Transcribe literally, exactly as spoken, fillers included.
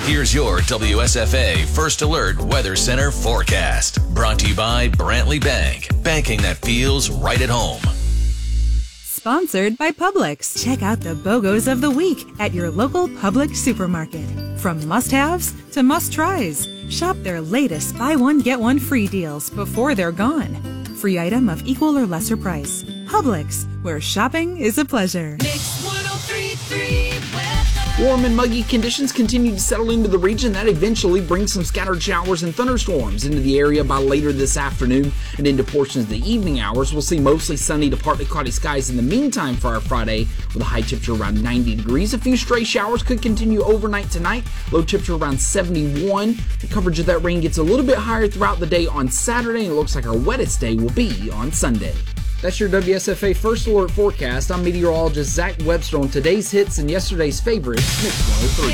Here's your W S F A First Alert Weather Center forecast. Brought to you by Brantley Bank. Banking that feels right at home. Sponsored by Publix. Check out the BOGOs of the week at your local Publix supermarket. From must-haves to must-tries. Shop their latest buy one, get one free deals before they're gone. Free item of equal or lesser price. Publix, where shopping is a pleasure. Mix one oh three point three weather. Warm and muggy conditions continue to settle into the region. That eventually brings some scattered showers and thunderstorms into the area by later this afternoon and into portions of the evening hours. We'll see mostly sunny to partly cloudy skies in the meantime for our Friday, with a high temperature around ninety degrees. A few stray showers could continue overnight tonight. Low temperature around seventy-one. The coverage of that rain gets a little bit higher throughout the day on Saturday, and it looks like our wettest day will be on Sunday. That's your W S F A First Alert forecast. I'm meteorologist Zach Webster on today's hits and yesterday's favorites, Mix one oh three.